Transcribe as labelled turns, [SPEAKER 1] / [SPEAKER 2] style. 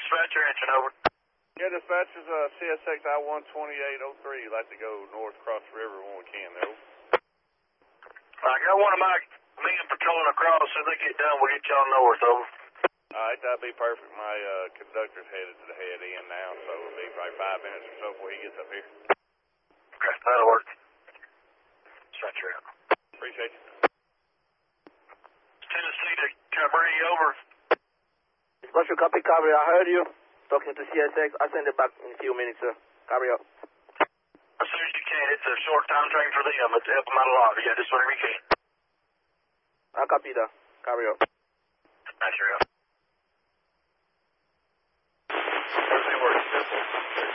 [SPEAKER 1] dispatcher answering over.
[SPEAKER 2] Yeah, dispatch is CSX I-12803. Like to go north across the river when we can, though.
[SPEAKER 1] I got one of my men patrolling across. As they get done, we'll get y'all north, over.
[SPEAKER 2] Alright, that'd be perfect. My conductor's headed to the head end now, so it'll be probably 5 minutes or so before he gets up here.
[SPEAKER 1] Okay, that'll work. Dispatcher out.
[SPEAKER 2] Appreciate you.
[SPEAKER 1] Tennessee to Cabrini, over.
[SPEAKER 3] Dispatcher, copy, Cabri. I heard you. Talking to CSX. I'll send it back in a few minutes, sir. Cabri out.
[SPEAKER 1] As soon as you can. It's a short time frame for them. It's help them out a lot. Yeah, just whenever you can.
[SPEAKER 3] I'll copy that. Cabri out.
[SPEAKER 1] Dispatcher out.